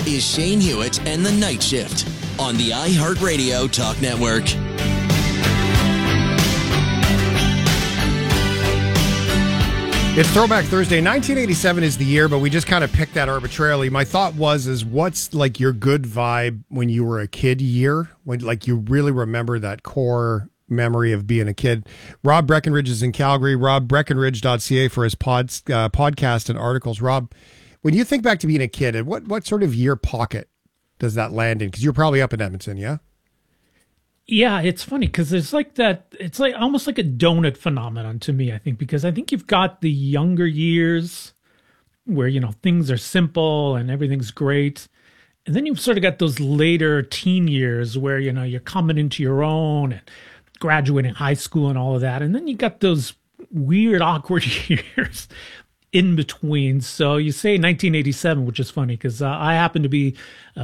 is Shane Hewitt and the Night Shift on the iHeartRadio Talk Network. It's Throwback Thursday. 1987 is the year, but we just kind of picked that arbitrarily. My thought is what's like your good vibe when you were a kid year? When like you really remember that core memory of being a kid. Rob Breckenridge is in Calgary. RobBreckenridge.ca for his podcast and articles. Rob, when you think back to being a kid, and what sort of year pocket does that land in? Because you're probably up in Edmonton, yeah? Yeah, it's funny because it's like that. It's like almost like a donut phenomenon to me, I think, because I think you've got the younger years where, you know, things are simple and everything's great. And then you've sort of got those later teen years where, you know, you're coming into your own and graduating high school and all of that. And then you got those weird, awkward years in between. So you say 1987, which is funny because I happen to be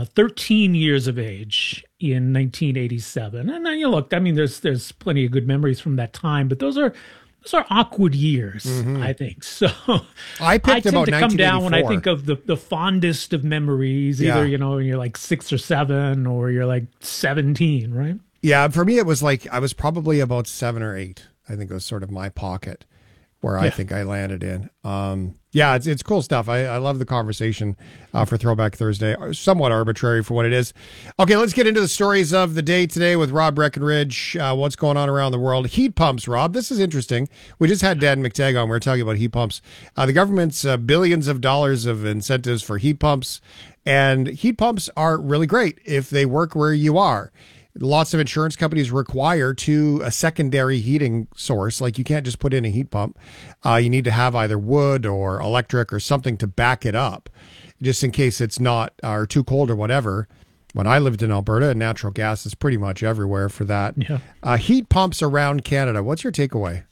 13 years of age in 1987. And you look, I mean, there's plenty of good memories from that time, but those are awkward years, I think. So I tend to come down when I think of the fondest of memories, either, you know, you're like 6 or 7 or you're like 17, right? Yeah, for me, it was like I was probably about 7 or 8. I think it was sort of my pocket where I think I landed in. Yeah, it's cool stuff. I love the conversation for Throwback Thursday. Somewhat arbitrary for what it is. Okay, let's get into the stories of the day today with Rob Breckenridge. What's going on around the world? Heat pumps, Rob. This is interesting. We just had Dan McTagg on. We were talking about heat pumps. The government's billions of dollars of incentives for heat pumps. And heat pumps are really great if they work where you are. Lots of insurance companies require a secondary heating source. Like you can't just put in a heat pump. You need to have either wood or electric or something to back it up, just in case it's not or too cold or whatever. When I lived in Alberta, natural gas is pretty much everywhere for that. Yeah. Heat pumps around Canada. What's your takeaway?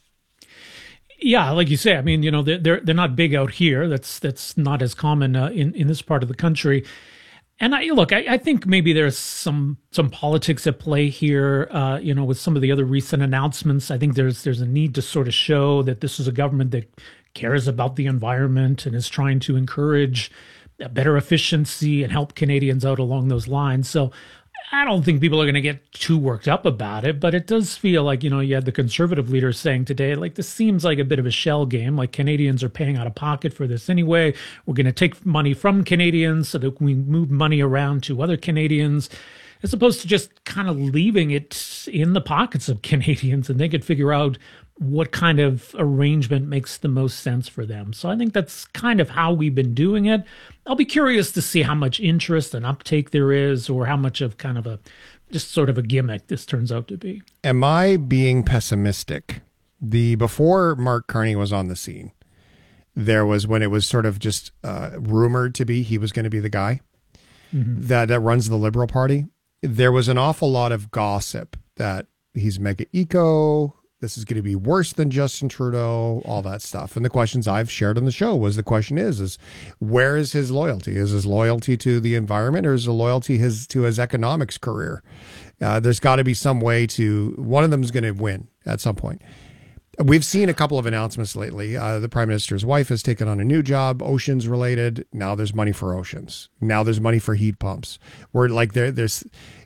Yeah, like you say, I mean, you know, they're not big out here. That's not as common in this part of the country. And I think maybe there's some politics at play here, you know, with some of the other recent announcements. I think there's a need to sort of show that this is a government that cares about the environment and is trying to encourage better efficiency and help Canadians out along those lines. So I don't think people are going to get too worked up about it, but it does feel like, you know, you had the Conservative leader saying today, like, this seems like a bit of a shell game. Like, Canadians are paying out of pocket for this anyway. We're going to take money from Canadians so that we move money around to other Canadians, as opposed to just kind of leaving it in the pockets of Canadians and they could figure out what kind of arrangement makes the most sense for them. So I think that's kind of how we've been doing it. I'll be curious to see how much interest and uptake there is, or how much of kind of just sort of a gimmick this turns out to be. Am I being pessimistic? Before Mark Carney was on the scene, there was when it was sort of just rumored to be he was going to be the guy that runs the Liberal Party. There was an awful lot of gossip that he's mega eco. This is going to be worse than Justin Trudeau, all that stuff. And the questions I've shared on the show was where is his loyalty? Is his loyalty to the environment, or is the loyalty to his economics career? There's got to be some way one of them is going to win at some point. We've seen a couple of announcements lately. The Prime Minister's wife has taken on a new job, oceans related. Now there's money for oceans. Now there's money for heat pumps. We're like there's